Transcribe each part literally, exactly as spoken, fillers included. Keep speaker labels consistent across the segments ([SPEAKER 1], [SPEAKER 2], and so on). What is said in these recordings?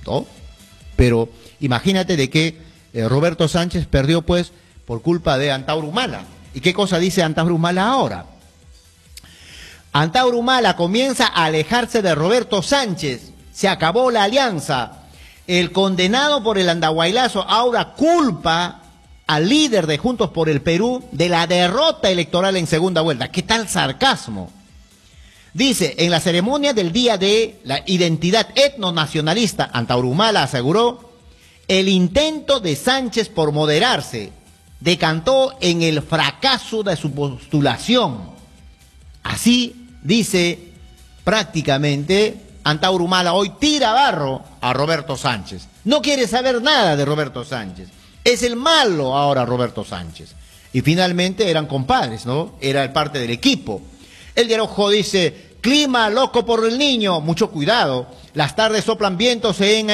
[SPEAKER 1] ¿no? Pero imagínate de que eh, Roberto Sánchez perdió pues por culpa de Antauro Humala. ¿Y qué cosa dice Antauro Humala ahora? Antauro Humala comienza a alejarse de Roberto Sánchez. Se acabó la alianza. El condenado por el andahuaylazo ahora culpa al líder de Juntos por el Perú de la derrota electoral en segunda vuelta. ¿Qué tal sarcasmo? Dice, en la ceremonia del Día de la Identidad Etnonacionalista, Antauro Humala aseguró, el intento de Sánchez por moderarse decantó en el fracaso de su postulación. Así dice prácticamente Antauro Humala hoy tira barro a Roberto Sánchez. No quiere saber nada de Roberto Sánchez. Es el malo ahora Roberto Sánchez. Y finalmente eran compadres, ¿no? Era el parte del equipo. El Diario Ojo dice, clima loco por el niño, mucho cuidado. Las tardes soplan vientos en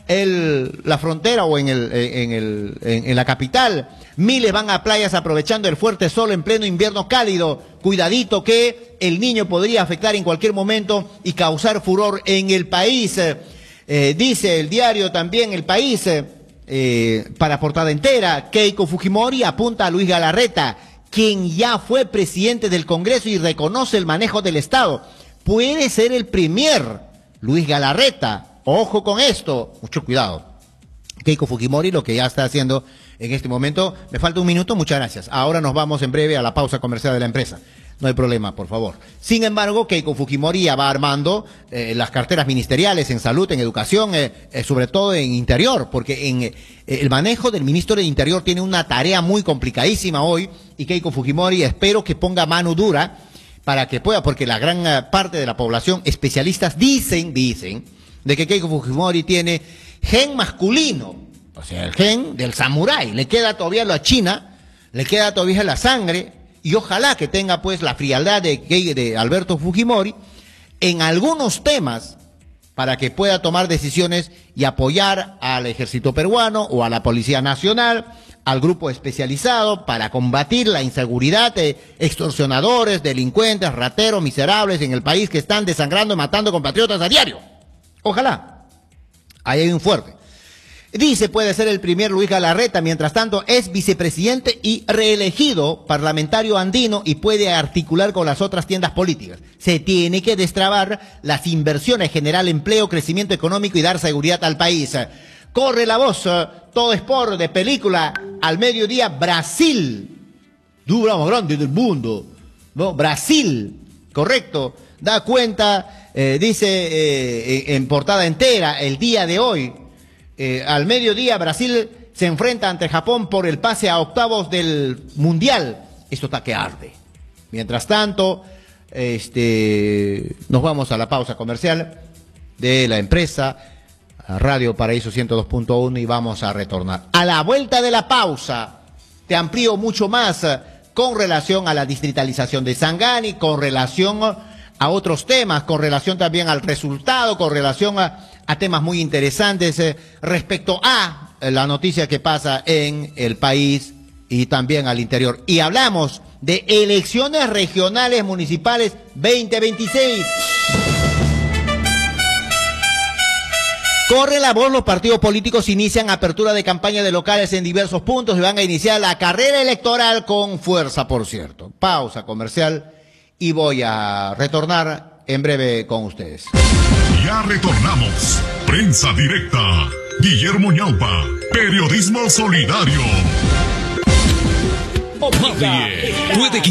[SPEAKER 1] el, la frontera o en, el, en, el, en, en la capital. Miles van a playas aprovechando el fuerte sol en pleno invierno cálido. Cuidadito que el niño podría afectar en cualquier momento y causar furor en el país. Eh, dice el diario también El País, eh, para portada entera, Keiko Fujimori apunta a Luis Galarreta, quien ya fue presidente del Congreso y reconoce el manejo del Estado. Puede ser el premier, Luis Galarreta. Ojo con esto, mucho cuidado. Keiko Fujimori, lo que ya está haciendo en este momento. Me falta un minuto, muchas gracias. Ahora nos vamos en breve a la pausa comercial de la empresa. No hay problema, por favor. Sin embargo, Keiko Fujimori ya va armando eh, las carteras ministeriales en salud, en educación, eh, eh, sobre todo en interior, porque en eh, el manejo del ministro del Interior tiene una tarea muy complicadísima hoy, y Keiko Fujimori espero que ponga mano dura para que pueda, porque la gran uh, parte de la población, especialistas dicen, dicen, de que Keiko Fujimori tiene gen masculino, o sea, el gen del samurái, le queda todavía la China, le queda todavía la sangre, y ojalá que tenga pues la frialdad de, de Alberto Fujimori en algunos temas para que pueda tomar decisiones y apoyar al ejército peruano o a la Policía Nacional, al grupo especializado para combatir la inseguridad de extorsionadores, delincuentes, rateros, miserables en el país que están desangrando y matando compatriotas a diario. Ojalá. Ahí hay un fuerte. Dice, puede ser el primer Luis Galarreta, mientras tanto es vicepresidente y reelegido parlamentario andino y puede articular con las otras tiendas políticas. Se tiene que destrabar las inversiones, generar empleo, crecimiento económico y dar seguridad al país. Corre la voz, todo sport de película, al mediodía, Brasil, dura más grande del mundo, ¿no? Brasil, correcto, da cuenta, eh, dice eh, en portada entera, el día de hoy, Eh, al mediodía Brasil se enfrenta ante Japón por el pase a octavos del Mundial. Esto está que arde. Mientras tanto, este, nos vamos a la pausa comercial de la empresa, a Radio Paraíso ciento dos punto uno, y vamos a retornar. A la vuelta de la pausa, te amplío mucho más con relación a la distritalización de Sangani, con relación a otros temas, con relación también al resultado, con relación a a temas muy interesantes eh, respecto a la noticia que pasa en el país y también al interior. Y hablamos de elecciones regionales municipales veinte veintiséis. Corre la voz, los partidos políticos inician apertura de campaña de locales en diversos puntos y van a iniciar la carrera electoral con fuerza, por cierto. Pausa comercial y voy a retornar en breve con ustedes.
[SPEAKER 2] Ya retornamos. Prensa Directa. Guillermo Ñaupa. Periodismo solidario.
[SPEAKER 3] Nadie puede quitar